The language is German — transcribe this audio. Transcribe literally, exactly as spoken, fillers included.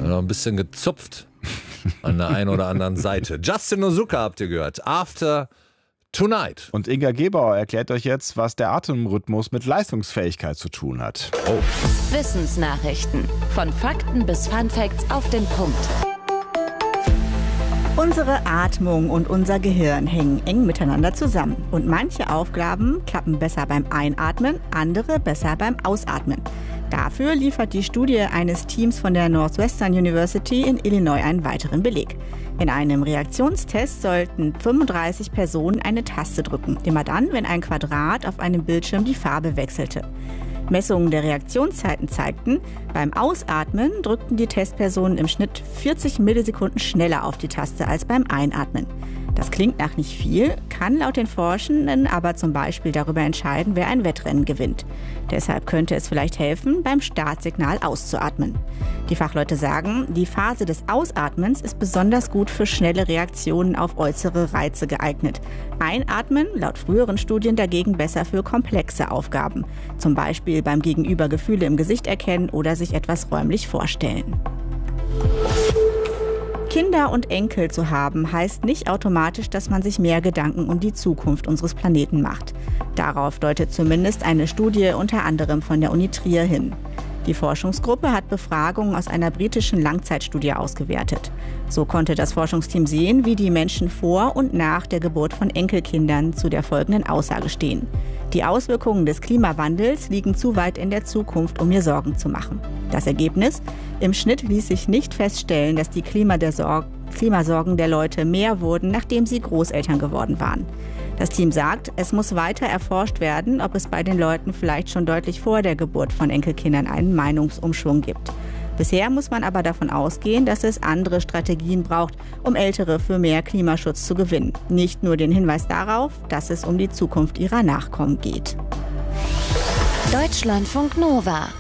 Noch ein bisschen gezupft an der einen oder anderen Seite. Justin Nozuka habt ihr gehört. After Tonight. Und Inga Gebauer erklärt euch jetzt, was der Atemrhythmus mit Leistungsfähigkeit zu tun hat. Oh. Wissensnachrichten. Von Fakten bis Funfacts auf den Punkt. Unsere Atmung und unser Gehirn hängen eng miteinander zusammen. Und manche Aufgaben klappen besser beim Einatmen, andere besser beim Ausatmen. Dafür liefert die Studie eines Teams von der Northwestern University in Illinois einen weiteren Beleg. In einem Reaktionstest sollten fünfunddreißig Personen eine Taste drücken, immer dann, wenn ein Quadrat auf einem Bildschirm die Farbe wechselte. Messungen der Reaktionszeiten zeigten, beim Ausatmen drückten die Testpersonen im Schnitt vierzig Millisekunden schneller auf die Taste als beim Einatmen. Das klingt nach nicht viel, kann laut den Forschenden aber zum Beispiel darüber entscheiden, wer ein Wettrennen gewinnt. Deshalb könnte es vielleicht helfen, beim Startsignal auszuatmen. Die Fachleute sagen, die Phase des Ausatmens ist besonders gut für schnelle Reaktionen auf äußere Reize geeignet. Einatmen, laut früheren Studien dagegen besser für komplexe Aufgaben. Zum Beispiel beim Gegenüber Gefühle im Gesicht erkennen oder sich etwas räumlich vorstellen. Kinder und Enkel zu haben, heißt nicht automatisch, dass man sich mehr Gedanken um die Zukunft unseres Planeten macht. Darauf deutet zumindest eine Studie unter anderem von der Uni Trier hin. Die Forschungsgruppe hat Befragungen aus einer britischen Langzeitstudie ausgewertet. So konnte das Forschungsteam sehen, wie die Menschen vor und nach der Geburt von Enkelkindern zu der folgenden Aussage stehen: Die Auswirkungen des Klimawandels liegen zu weit in der Zukunft, um mir Sorgen zu machen. Das Ergebnis? Im Schnitt ließ sich nicht feststellen, dass die Klima der Sorg- Klimasorgen der Leute mehr wurden, nachdem sie Großeltern geworden waren. Das Team sagt, es muss weiter erforscht werden, ob es bei den Leuten vielleicht schon deutlich vor der Geburt von Enkelkindern einen Meinungsumschwung gibt. Bisher muss man aber davon ausgehen, dass es andere Strategien braucht, um Ältere für mehr Klimaschutz zu gewinnen. Nicht nur den Hinweis darauf, dass es um die Zukunft ihrer Nachkommen geht. Deutschlandfunk Nova